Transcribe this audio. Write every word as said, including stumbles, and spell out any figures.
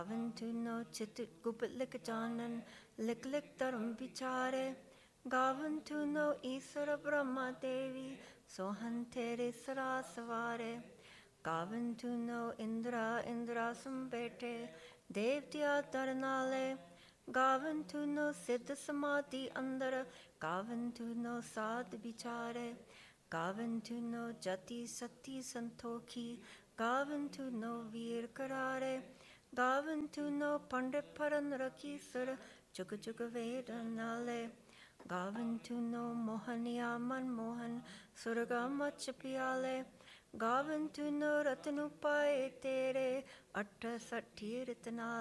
ਗਾਵਨ ਤੁਨੋ ਚਿਤ ਗੁਪ ਲਿਕ ਚਾਨਨ ਲਿਕ ਲਿਕ ਧਰਮ ਵਿਚਾਰੇ ਗਾਵਨ ਤੁਨੋ ਈਸ਼ਵਰ ਬ੍ਰਹਮਾ ਦੇਵੀ ਸੋਹਨ ਤੇਰੇ ਸਰਾ ਸਵਾਰੇ ਗਾਵਨ ਤੁਨੋ ਇੰਦਰਾ ਇੰਦਰਾਸਨ ਬੈਠੇ ਦੇਵਤਿਆ ਦਰ ਨਾਲੇ ਗਾਵਨ ਤੁਨੋ ਸਿੱਧ ਸਮਾਧੀ ਅੰਦਰ ਗਾਵਨ ਤੁਨੋ ਸਾਧ ਵਿਚਾਰੇ ਗਾਵਨ ਤੁਨੋ ਜਤੀ ਸਤੀ ਸੰਤੋਖੀ ਗਾਵਨ ਤੁਨੋ ਵੀਰ ਕਰਾਰੇ ਗਾਵਨ ਤੁਨੋ ਪੰਡਿਤ ਪਰਨ ਰਖੀਸਰ ਚੁਗ ਚੁਗ ਵੇਦ ਨਾਲੇ ਗਾਵਨ ਤੁਨੋ ਮੋਹਨਿਆ ਮਨਮੋਹਨ ਸੁਰਗਾ ਮਚ ਪਿਆਲੇ ਗਾਵਨ ਤੁਨੋ ਰਤਨ ਪਾਏ ਤੇਰੇ ਅਠ ਸਠੀ ਰਤਨਾਲੇ